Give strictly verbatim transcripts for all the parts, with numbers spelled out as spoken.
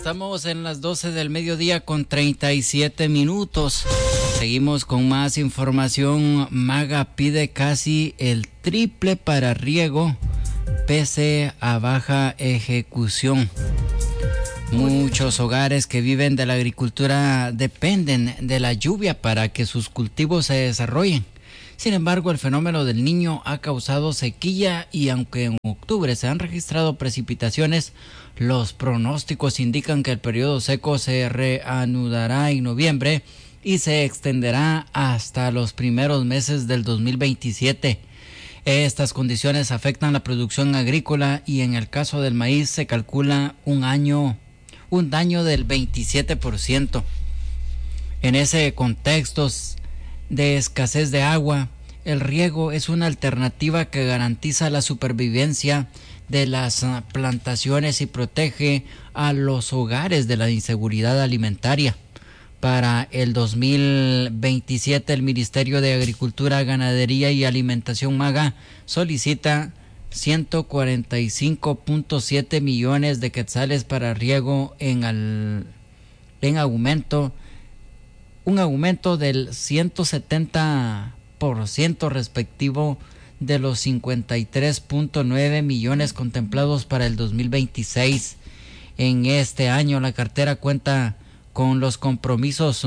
Estamos en las doce del mediodía con treinta y siete minutos. Seguimos con más información. MAGA pide casi el triple para riego, pese a baja ejecución. Muchos hogares que viven de la agricultura dependen de la lluvia para que sus cultivos se desarrollen. Sin embargo, el fenómeno del Niño ha causado sequía y aunque en octubre se han registrado precipitaciones, los pronósticos indican que el periodo seco se reanudará en noviembre y se extenderá hasta los primeros meses del dos mil veintisiete. Estas condiciones afectan la producción agrícola y en el caso del maíz se calcula un año, un daño del veintisiete por ciento. En ese contexto de escasez de agua, el riego es una alternativa que garantiza la supervivencia de las plantaciones y protege a los hogares de la inseguridad alimentaria. Para el dos mil veintisiete, el Ministerio de Agricultura, Ganadería y Alimentación MAGA solicita ciento cuarenta y cinco punto siete millones de quetzales para riego en, al, en aumento, un aumento del ciento setenta por ciento respectivo de los cincuenta y tres punto nueve millones contemplados para el dos mil veintiséis. En este año la cartera cuenta con los compromisos,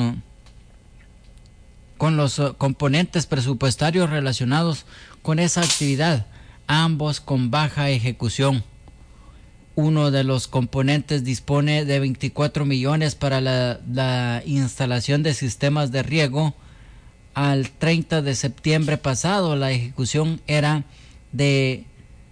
con los componentes presupuestarios relacionados con esa actividad, ambos con baja ejecución. Uno de los componentes dispone de veinticuatro millones para la, la instalación de sistemas de riego. Al treinta de septiembre pasado, la ejecución era de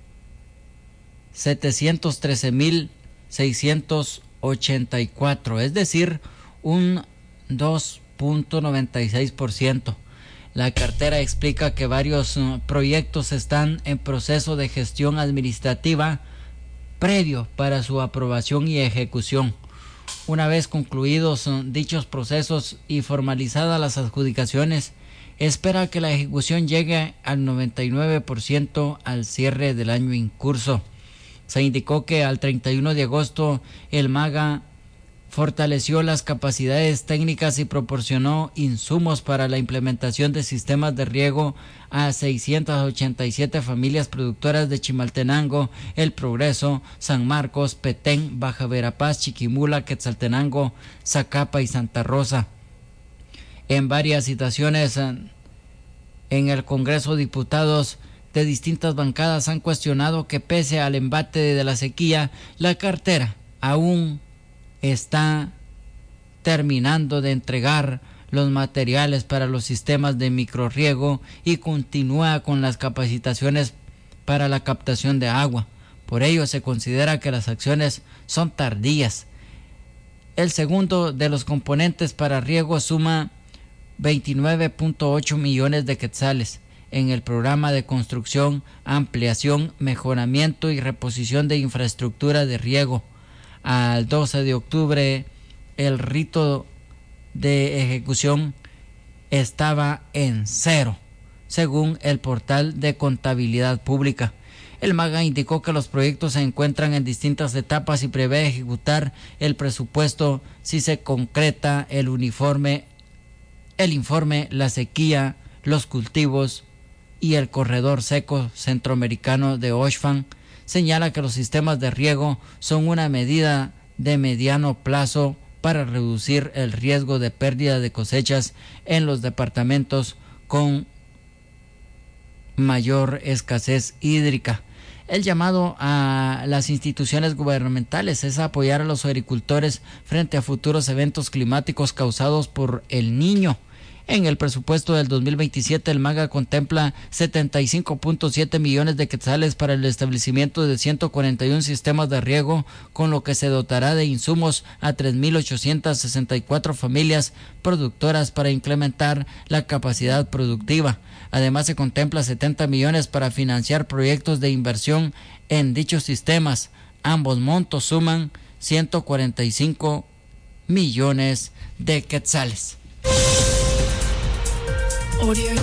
setecientos trece mil seiscientos ochenta y cuatro, es decir, un dos punto noventa y seis por ciento. La cartera explica que varios uh, proyectos están en proceso de gestión administrativa previo para su aprobación y ejecución. Una vez concluidos uh, dichos procesos y formalizadas las adjudicaciones, espera que la ejecución llegue al noventa y nueve por ciento al cierre del año en curso. Se indicó que al treinta y uno de agosto el MAGA fortaleció las capacidades técnicas y proporcionó insumos para la implementación de sistemas de riego a seiscientas ochenta y siete familias productoras de Chimaltenango, El Progreso, San Marcos, Petén, Baja Verapaz, Chiquimula, Quetzaltenango, Zacapa y Santa Rosa. En varias situaciones en el Congreso, diputados de distintas bancadas han cuestionado que pese al embate de la sequía, la cartera aún está terminando de entregar los materiales para los sistemas de microrriego y continúa con las capacitaciones para la captación de agua. Por ello se considera que las acciones son tardías. El segundo de los componentes para riego suma veintinueve punto ocho millones de quetzales en el programa de construcción, ampliación, mejoramiento y reposición de infraestructura de riego. Al doce de octubre, el rito de ejecución estaba en cero, según el portal de contabilidad pública. El MAGA indicó que los proyectos se encuentran en distintas etapas y prevé ejecutar el presupuesto si se concreta el uniforme, el informe, la sequía, los cultivos y el corredor seco centroamericano de Oxfam. Señala que los sistemas de riego son una medida de mediano plazo para reducir el riesgo de pérdida de cosechas en los departamentos con mayor escasez hídrica. El llamado a las instituciones gubernamentales es apoyar a los agricultores frente a futuros eventos climáticos causados por el Niño. En el presupuesto del dos mil veintisiete, el MAGA contempla setenta y cinco punto siete millones de quetzales para el establecimiento de ciento cuarenta y uno sistemas de riego, con lo que se dotará de insumos a tres mil ochocientas sesenta y cuatro familias productoras para incrementar la capacidad productiva. Además, se contempla setenta millones para financiar proyectos de inversión en dichos sistemas. Ambos montos suman ciento cuarenta y cinco millones de quetzales.